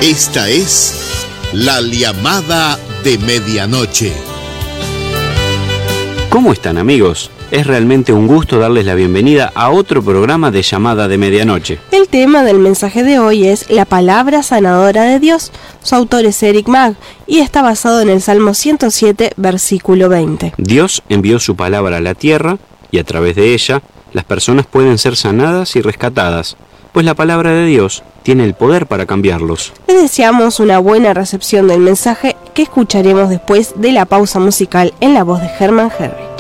Esta es la llamada de medianoche. ¿Cómo están, amigos? Es realmente un gusto darles la bienvenida a otro programa de Llamada de Medianoche. El tema del mensaje de hoy es la palabra sanadora de Dios. Su autor es Eric Mag y está basado en el Salmo 107, versículo 20. Dios envió su palabra a la tierra y a través de ella las personas pueden ser sanadas y rescatadas, pues la palabra de Dios tiene el poder para cambiarlos. Les deseamos una buena recepción del mensaje que escucharemos después de la pausa musical en la voz de Herman Herrick.